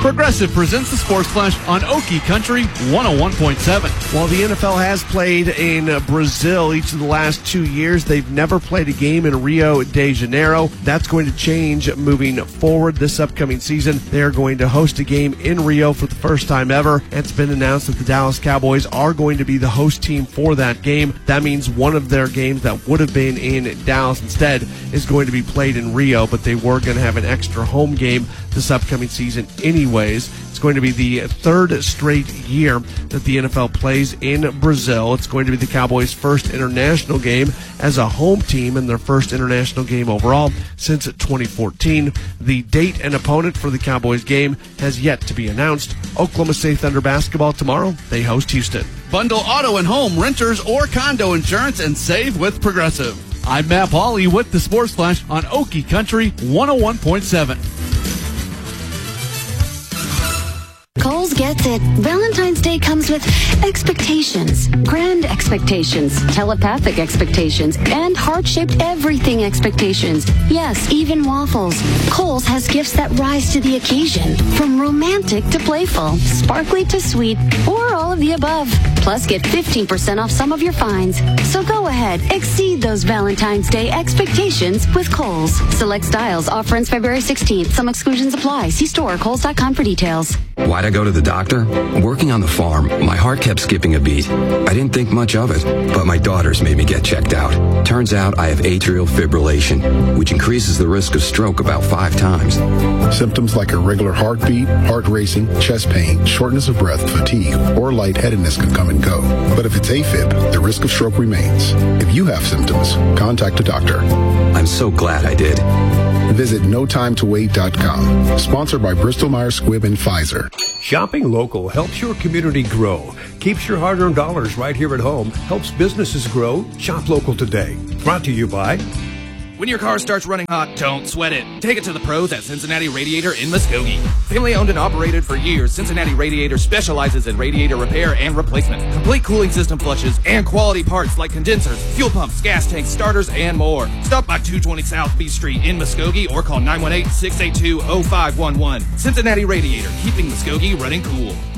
Progressive presents the Sports Flash on Okie Country 101.7. While the NFL has played in Brazil each of the last 2 years, they've never played a game in Rio de Janeiro. That's going to change moving forward this upcoming season. They are going to host a game in Rio for the first time ever. It's been announced that the Dallas Cowboys are going to be the host team for that game. That means one of their games that would have been in Dallas instead is going to be played in Rio, but they were going to have an extra home game this upcoming season anyways. It's going to be the third straight year that the NFL plays in Brazil. It's going to be the Cowboys' first international game as a home team and their first international game overall since 2014. The date and opponent for the Cowboys game has yet to be announced. Oklahoma State Thunder basketball tomorrow. They host Houston. Bundle auto and home, renters, or condo insurance and save with Progressive. I'm Matt Pauley with the Sports Flash on Okie Country 101.7. Kohl's gets it. Valentine's Day comes with expectations, grand expectations, telepathic expectations, and heart-shaped everything expectations. Yes, even waffles. Kohl's has gifts that rise to the occasion, from romantic to playful, sparkly to sweet, or all of the above. Plus, get 15% off some of your finds. So go ahead, exceed those Valentine's Day expectations with Kohl's. Select styles offer ends February 16th. Some exclusions apply. See store or kohls.com for details. Why'd I go to the doctor? Working on the farm, my heart kept skipping a beat. I didn't think much of it, but my daughters made me get checked out. Turns out I have atrial fibrillation, which increases the risk of stroke about 5 times. Symptoms like irregular heartbeat, heart racing, chest pain, shortness of breath, fatigue, or lightheadedness can come and go. But if it's AFib, the risk of stroke remains. If you have symptoms, contact a doctor. I'm so glad I did. Visit NoTimeToWait.com. Sponsored by Bristol-Myers Squibb and Pfizer. Shopping local helps your community grow, keeps your hard-earned dollars right here at home, helps businesses grow. Shop local today. Brought to you by... When your car starts running hot, don't sweat it. Take it to the pros at Cincinnati Radiator in Muskogee. Family owned and operated for years, Cincinnati Radiator specializes in radiator repair and replacement, complete cooling system flushes, and quality parts like condensers, fuel pumps, gas tanks, starters, and more. Stop by 220 South B Street in Muskogee or call 918-682-0511. Cincinnati Radiator, keeping Muskogee running cool.